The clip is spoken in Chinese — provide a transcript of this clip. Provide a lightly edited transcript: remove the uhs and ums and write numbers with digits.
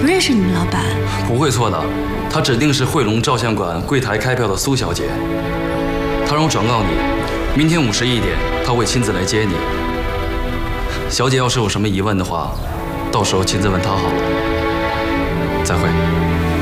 认识你们老板。 不会错的，她指定是汇龙照相馆柜台开票的苏小姐。她让我转告你，明天51点，她会亲自来接你。小姐要是有什么疑问的话，到时候亲自问她好了。再会。